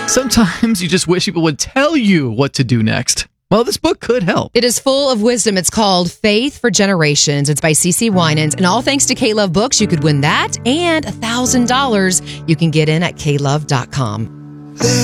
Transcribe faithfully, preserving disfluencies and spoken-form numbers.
Sometimes you just wish people would tell you what to do next. Well, this book could help. It is full of wisdom. It's called Faith for Generations. It's by CeCe Winans. And all thanks to K-Love Books, you could win that and one thousand dollars you can get in at k love dot com.